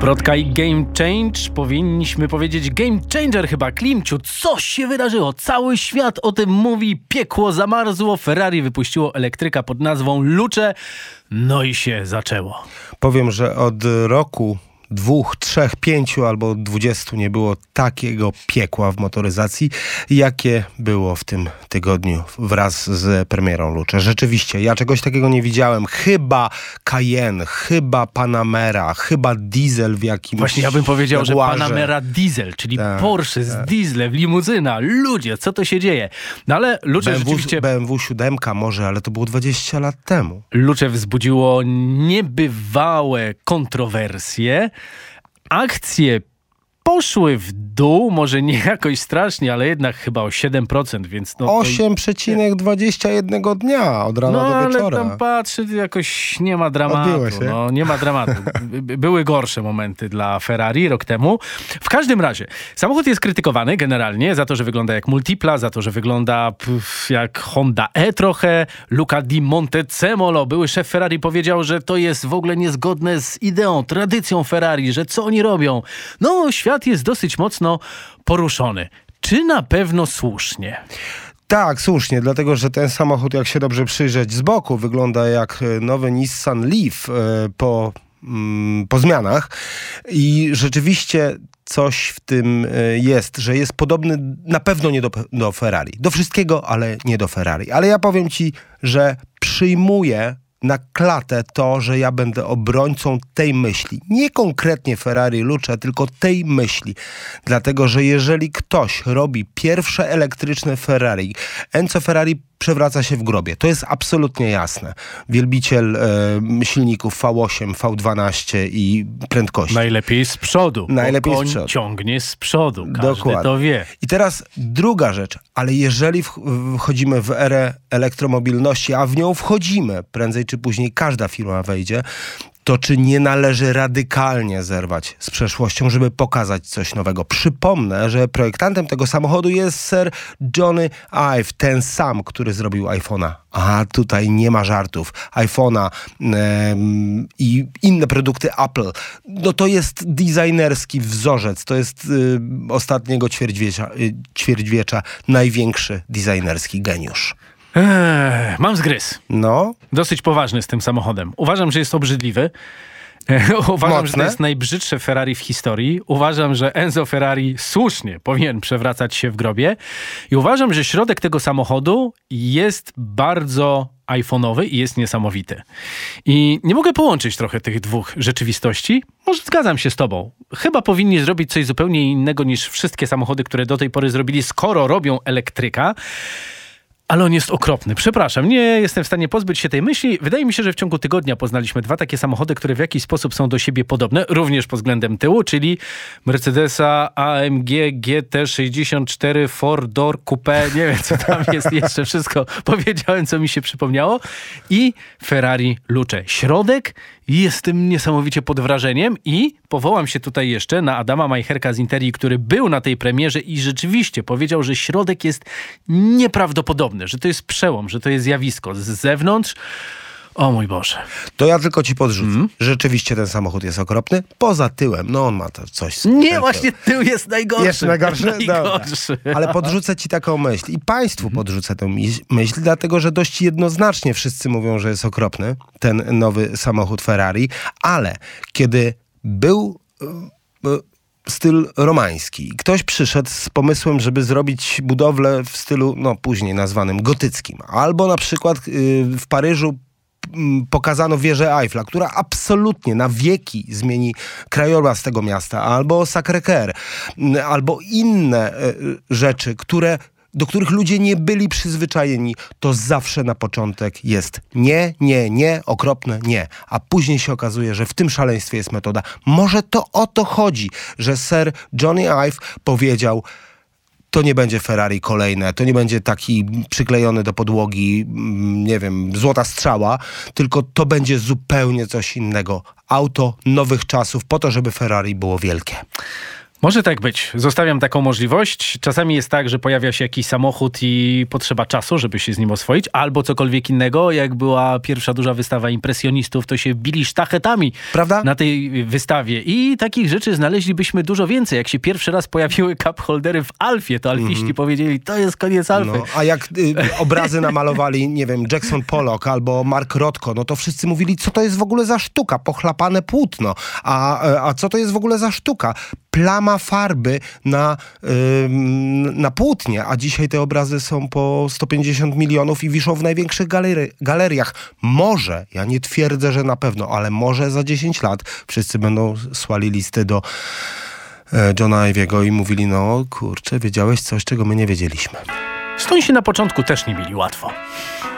Protka i Game Change. Powinniśmy powiedzieć Game Changer chyba. Klimciu, coś się wydarzyło. Cały świat o tym mówi. Piekło zamarzło. Ferrari wypuściło elektryka pod nazwą Luce. No i się zaczęło. Powiem, że od roku 2, 3, 5 albo 20 nie było takiego piekła w motoryzacji, jakie było w tym tygodniu wraz z premierą Luce. Rzeczywiście, ja czegoś takiego nie widziałem. Chyba Cayenne, chyba Panamera, chyba diesel w jakimś Właśnie ja bym powiedział, Jaguarze. że Panamera diesel, czyli Porsche z dieslem, limuzyna. Ludzie, co to się dzieje? No ale Luce rzeczywiście... BMW 7 może, ale to było 20 lat temu. Luce wzbudziło niebywałe kontrowersje. Akcje poszły w dół, może nie jakoś strasznie, ale jednak chyba o 7%, więc... 8,21 dnia od rana do wieczora. Ale tam patrzy, jakoś nie ma dramatu. No, nie ma dramatu. Były gorsze momenty dla Ferrari rok temu. W każdym razie, samochód jest krytykowany generalnie za to, że wygląda jak Multipla, za to, że wygląda jak Honda E trochę. Luca Di Montezemolo, były szef Ferrari, powiedział, że to jest w ogóle niezgodne z ideą, tradycją Ferrari, że co oni robią? No, świat jest dosyć mocno poruszony. Czy na pewno słusznie? Tak, słusznie, dlatego że ten samochód, jak się dobrze przyjrzeć z boku, wygląda jak nowy Nissan Leaf po zmianach i rzeczywiście coś w tym jest, że jest podobny na pewno nie do Ferrari. Do wszystkiego, ale nie do Ferrari. Ale ja powiem ci, że przyjmuję na klatę to, że ja będę obrońcą tej myśli. Nie konkretnie Ferrari Luce, tylko tej myśli. Dlatego, że jeżeli ktoś robi pierwsze elektryczne Ferrari, Enzo Ferrari przewraca się w grobie. To jest absolutnie jasne. Wielbiciel silników V8, V12 i prędkości. Najlepiej z przodu. Najlepiej koń z przodu. Ciągnie z przodu. Każdy Dokładnie. to wie. I teraz druga rzecz, ale jeżeli wchodzimy w erę elektromobilności, a w nią wchodzimy, prędzej czy później każda firma wejdzie, to czy nie należy radykalnie zerwać z przeszłością, żeby pokazać coś nowego? Przypomnę, że projektantem tego samochodu jest Sir Johnny Ive, ten sam, który zrobił iPhone'a. A tutaj nie ma żartów. iPhone'a i inne produkty Apple. No to jest designerski wzorzec. To jest ostatniego ćwierćwiecza największy designerski geniusz. Mam zgryz. No. Dosyć poważny z tym samochodem. Uważam, że jest obrzydliwy. Uważam, Mocne. że to jest najbrzydsze Ferrari w historii. Uważam, że Enzo Ferrari słusznie powinien przewracać się w grobie. I uważam, że środek tego samochodu jest bardzo iPhone'owy i jest niesamowity. I nie mogę połączyć trochę tych dwóch rzeczywistości. Może zgadzam się z tobą. Chyba powinni zrobić coś zupełnie innego niż wszystkie samochody, które do tej pory zrobili, skoro robią elektryka. Ale on jest okropny. Przepraszam, nie jestem w stanie pozbyć się tej myśli. Wydaje mi się, że w ciągu tygodnia poznaliśmy dwa takie samochody, które w jakiś sposób są do siebie podobne, również pod względem tyłu, czyli Mercedesa AMG GT64 4-door Coupe, nie wiem co tam jest jeszcze, wszystko powiedziałem, co mi się przypomniało, i Ferrari Luce. Środek, jestem niesamowicie pod wrażeniem i powołam się tutaj jeszcze na Adama Majcherka z Interii, który był na tej premierze i rzeczywiście powiedział, że środek jest nieprawdopodobny, że to jest przełom, że to jest zjawisko. Z zewnątrz, o mój Boże. To ja tylko ci podrzucę. Rzeczywiście ten samochód jest okropny. Poza tyłem, no on ma to coś... Nie, właśnie tył jest najgorszy. Jest najgorszy? Najgorszy. Ale podrzucę ci taką myśl i państwu podrzucę tę myśl, dlatego że dość jednoznacznie wszyscy mówią, że jest okropny ten nowy samochód Ferrari, ale kiedy był styl romański. Ktoś przyszedł z pomysłem, żeby zrobić budowlę w stylu, no później nazwanym gotyckim. Albo na przykład w Paryżu pokazano wieżę Eiffla, która absolutnie na wieki zmieni krajobraz tego miasta, albo Sacré-Cœur, albo inne rzeczy, do których ludzie nie byli przyzwyczajeni, to zawsze na początek jest nie, okropne nie. A później się okazuje, że w tym szaleństwie jest metoda. Może to o to chodzi, że Sir Johnny Ive powiedział: to nie będzie Ferrari kolejne, to nie będzie taki przyklejony do podłogi, nie wiem, złota strzała, tylko to będzie zupełnie coś innego. Auto nowych czasów po to, żeby Ferrari było wielkie. Może tak być. Zostawiam taką możliwość. Czasami jest tak, że pojawia się jakiś samochód i potrzeba czasu, żeby się z nim oswoić, albo cokolwiek innego. Jak była pierwsza duża wystawa impresjonistów, to się bili sztachetami, prawda? Na tej wystawie. I takich rzeczy znaleźlibyśmy dużo więcej. Jak się pierwszy raz pojawiły cup holdery w Alfie, to alfiści powiedzieli, to jest koniec Alfy. No, a jak obrazy namalowali, nie wiem, Jackson Pollock albo Mark Rothko, no to wszyscy mówili, co to jest w ogóle za sztuka? Pochlapane płótno. A co to jest w ogóle za sztuka? Plama farby na płótnie, a dzisiaj te obrazy są po 150 milionów i wiszą w największych galeriach. Może, ja nie twierdzę, że na pewno, ale może za 10 lat wszyscy będą słali listy do Johna Iviego i mówili, no kurczę, wiedziałeś coś, czego my nie wiedzieliśmy. Stąd się na początku też nie mieli łatwo.